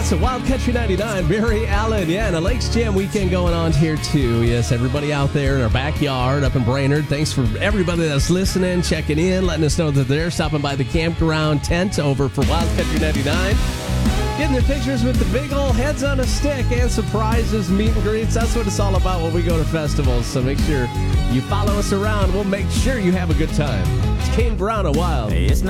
So Wild Country 99, Barry Allen. Yeah, and a Lakes Jam weekend going on here too. Yes, everybody out there in our backyard up in Brainerd. Thanks for everybody that's listening, checking in, letting us know that they're stopping by the campground tent over for Wild Country 99. Getting their pictures with the big old heads on a stick and surprises, meet and greets. That's what it's all about when we go to festivals. So make sure you follow us around. We'll make sure you have a good time. It's Kane Brown of Wild. It's